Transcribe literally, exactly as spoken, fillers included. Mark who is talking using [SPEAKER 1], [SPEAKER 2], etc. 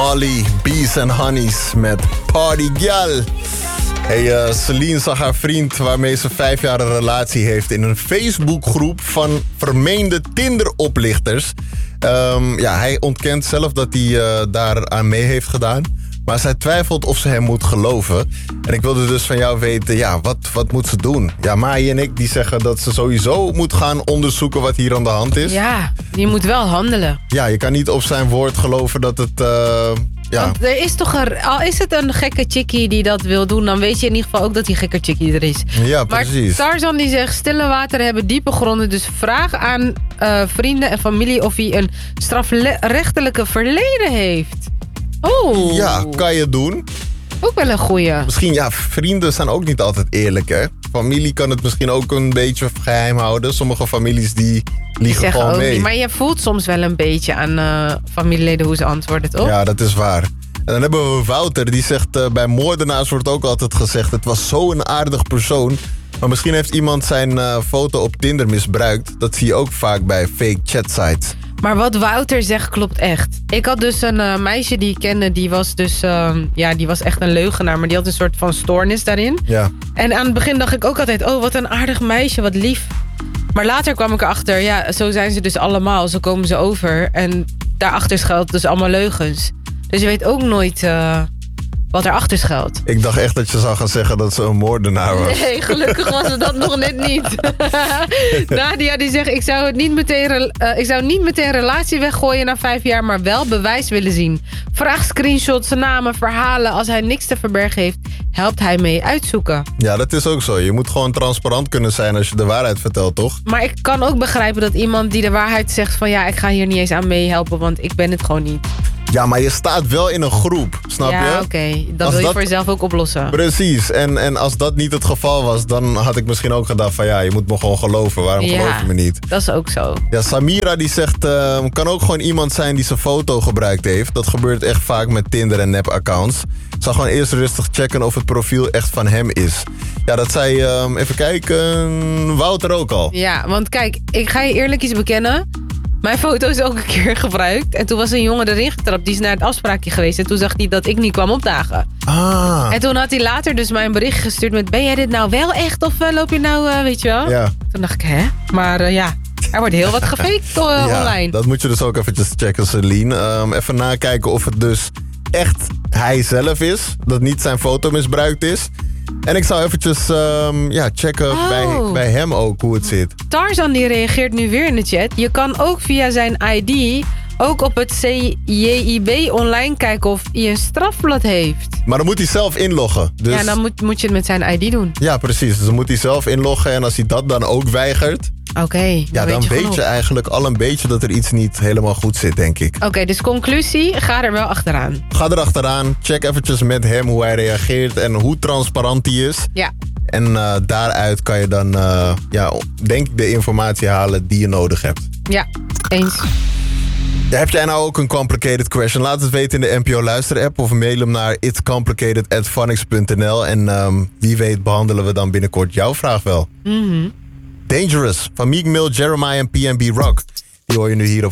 [SPEAKER 1] Molly, Bees and Honeys met Party Girl. Hey, uh, Celine zag haar vriend waarmee ze vijf jaar een relatie heeft in een Facebookgroep van vermeende Tinder-oplichters. Um, ja, hij ontkent zelf dat hij uh, daar aan mee heeft gedaan. Maar zij twijfelt of ze hem moet geloven. En ik wilde dus van jou weten, ja, wat, wat moet ze doen? Ja, Mai en ik die zeggen dat ze sowieso moet gaan onderzoeken wat hier aan de hand is.
[SPEAKER 2] Ja, je moet wel handelen.
[SPEAKER 1] Ja, je kan niet op zijn woord geloven dat het... Uh, ja.
[SPEAKER 2] Want er is toch een, al is het een gekke chickie die dat wil doen, dan weet je in ieder geval ook dat die gekke chickie er is.
[SPEAKER 1] Ja, precies.
[SPEAKER 2] Maar Tarzan die zegt, stille wateren hebben diepe gronden. Dus vraag aan uh, vrienden en familie of hij een strafrechtelijke verleden heeft. Oh.
[SPEAKER 1] Ja, kan je doen.
[SPEAKER 2] Ook wel een goeie.
[SPEAKER 1] Misschien, ja, vrienden zijn ook niet altijd eerlijk, hè. Familie kan het misschien ook een beetje geheim houden. Sommige families die liegen
[SPEAKER 2] die
[SPEAKER 1] gewoon
[SPEAKER 2] ook
[SPEAKER 1] mee.
[SPEAKER 2] Niet, maar je voelt soms wel een beetje aan uh, familieleden hoe ze antwoorden, toch?
[SPEAKER 1] Ja, dat is waar. En dan hebben we Wouter, die zegt... Uh, bij moordenaars wordt ook altijd gezegd... het was zo'n aardig persoon. Maar misschien heeft iemand zijn uh, foto op Tinder misbruikt. Dat zie je ook vaak bij fake chatsites.
[SPEAKER 2] Maar wat Wouter zegt klopt echt. Ik had dus een uh, meisje die ik kende, die was dus, uh, ja, die was echt een leugenaar, maar die had een soort van stoornis daarin.
[SPEAKER 1] Ja.
[SPEAKER 2] En aan het begin dacht ik ook altijd, oh, wat een aardig meisje, wat lief. Maar later kwam ik erachter, ja, zo zijn ze dus allemaal, zo komen ze over. En daarachter schuilt dus allemaal leugens. Dus je weet ook nooit uh, wat erachter schuilt.
[SPEAKER 1] Ik dacht echt dat je zou gaan zeggen dat ze een moordenaar was.
[SPEAKER 2] Nee, gelukkig was het dat nog net niet. Nadia die zegt, ik zou, het niet meteen, uh, ik zou niet meteen relatie weggooien na vijf jaar, maar wel bewijs willen zien. Vraag screenshots, namen, verhalen. Als hij niks te verbergen heeft, helpt hij mee uitzoeken.
[SPEAKER 1] Ja, dat is ook zo. Je moet gewoon transparant kunnen zijn als je de waarheid vertelt, toch?
[SPEAKER 2] Maar ik kan ook begrijpen dat iemand die de waarheid zegt van ja, ik ga hier niet eens aan meehelpen, want ik ben het gewoon niet.
[SPEAKER 1] Ja, maar je staat wel in een groep, snap
[SPEAKER 2] ja,
[SPEAKER 1] je?
[SPEAKER 2] Ja, oké. Okay. Dat
[SPEAKER 1] als
[SPEAKER 2] wil je
[SPEAKER 1] dat...
[SPEAKER 2] voor jezelf ook oplossen.
[SPEAKER 1] Precies. En, en als dat niet het geval was, dan had ik misschien ook gedacht van ja, je moet me gewoon geloven. Waarom
[SPEAKER 2] ja,
[SPEAKER 1] geloof je me niet?
[SPEAKER 2] Dat is ook zo.
[SPEAKER 1] Ja, Samira die zegt, uh, kan ook gewoon iemand zijn die zijn foto gebruikt heeft. Dat gebeurt echt vaak met Tinder en nep-accounts. Ik zal gewoon eerst rustig checken of het profiel echt van hem is. Ja, dat zei, um, even kijken, Wouter ook al.
[SPEAKER 2] Ja, want kijk, ik ga je eerlijk iets bekennen. Mijn foto is ook een keer gebruikt. En toen was een jongen erin getrapt. Die is naar het afspraakje geweest. En toen zag hij dat ik niet kwam opdagen.
[SPEAKER 1] Ah.
[SPEAKER 2] En toen had hij later dus mij een bericht gestuurd met... Ben jij dit nou wel echt? Of uh, loop je nou, uh, weet je wel?
[SPEAKER 1] Ja.
[SPEAKER 2] Toen dacht ik, hè? Maar uh, ja, er wordt heel wat gefaked uh,
[SPEAKER 1] ja,
[SPEAKER 2] online.
[SPEAKER 1] Dat moet je dus ook eventjes checken, Celine. Um, even nakijken of het dus echt hij zelf is. Dat niet zijn foto misbruikt is. En ik zou eventjes um, ja, checken
[SPEAKER 2] oh.
[SPEAKER 1] bij, bij hem ook hoe het zit.
[SPEAKER 2] Tarzan die reageert nu weer in de chat. Je kan ook via zijn I D ook op het C J I B online kijken of hij een strafblad heeft.
[SPEAKER 1] Maar dan moet hij zelf inloggen. Dus...
[SPEAKER 2] Ja, dan moet, moet je het met zijn I D doen.
[SPEAKER 1] Ja, precies. Dus dan moet hij zelf inloggen. En als hij dat dan ook weigert...
[SPEAKER 2] Oké, okay,
[SPEAKER 1] ja, dan, dan weet je, weet je eigenlijk al een beetje dat er iets niet helemaal goed zit, denk ik.
[SPEAKER 2] Oké, okay, dus conclusie, ga er wel achteraan.
[SPEAKER 1] Ga er achteraan. Check eventjes met hem hoe hij reageert en hoe transparant hij is.
[SPEAKER 2] Ja.
[SPEAKER 1] En uh, daaruit kan je dan, uh, ja, denk ik, de informatie halen die je nodig hebt.
[SPEAKER 2] Ja, eens.
[SPEAKER 1] Ja, heb jij nou ook een complicated question? Laat het weten in de N P O Luister app of mail hem naar itscomplicated at phonics dot n l. En um, wie weet behandelen we dan binnenkort jouw vraag wel.
[SPEAKER 2] Mhm.
[SPEAKER 1] Dangerous van Meek Mill, Jeremiah en P N B Rock. Die hoor je nu hier op